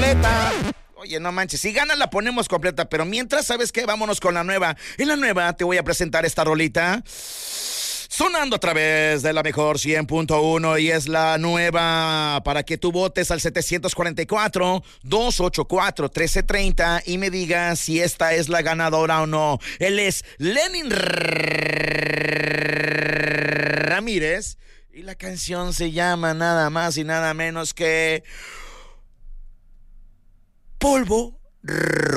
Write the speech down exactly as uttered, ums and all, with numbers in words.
completa. Oye, no manches, si ganas la ponemos completa, pero mientras, ¿sabes qué? Vámonos con la nueva. En la nueva te voy a presentar esta rolita sonando a través de la mejor cien punto uno y es la nueva para que tú votes al setecientos cuarenta y cuatro, doscientos ochenta y cuatro, trece treinta y me digas si esta es la ganadora o no. Él es Lenin Ramírez y la canción se llama nada más y nada menos que Polvo Rojo.